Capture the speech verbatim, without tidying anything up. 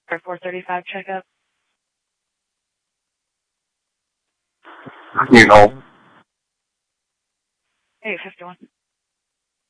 Or four thirty-five checkup. You know. eight fifty-one.